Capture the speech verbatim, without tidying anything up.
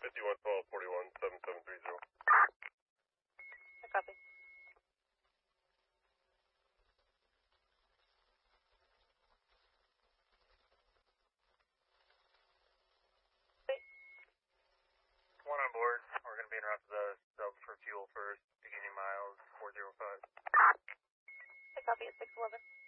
fifty-one twelve forty-one seven seven three zero. I copy. One on board. We're going to be in route to the sub for fuel first, beginning miles four zero five. I copy at six eleven.